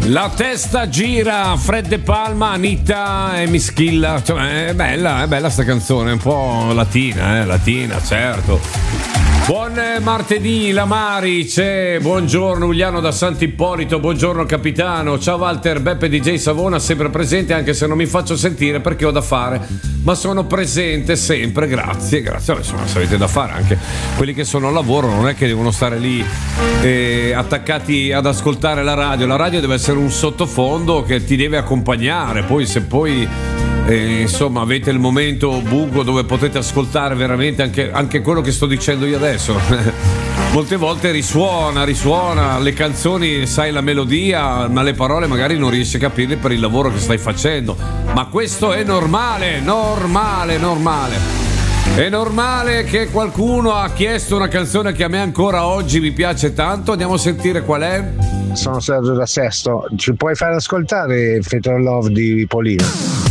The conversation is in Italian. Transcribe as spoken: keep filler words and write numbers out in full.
La testa gira, Fred De Palma, Anita e Mischilla. Cioè, è bella, è bella sta canzone, un po' latina, eh, latina, certo. Buon martedì, la Mari, c'è. Buongiorno Uliano da Sant'Ippolito, buongiorno capitano. Ciao Walter, Beppe D J Savona, sempre presente anche se non mi faccio sentire perché ho da fare, ma sono presente sempre, grazie, grazie. Insomma, se avete da fare, anche quelli che sono al lavoro non è che devono stare lì eh, attaccati ad ascoltare la radio. La radio deve essere un sottofondo che ti deve accompagnare, poi se poi E insomma avete il momento buco dove potete ascoltare veramente anche, anche quello che sto dicendo io adesso. Molte volte risuona, risuona le canzoni, sai la melodia, ma le parole magari non riesci a capirle per il lavoro che stai facendo, ma questo è normale, normale, normale. È normale che qualcuno ha chiesto una canzone che a me ancora oggi mi piace tanto. Andiamo a sentire qual è. Sono Sergio da Sesto, ci puoi fare ascoltare Fatal Love di Polino?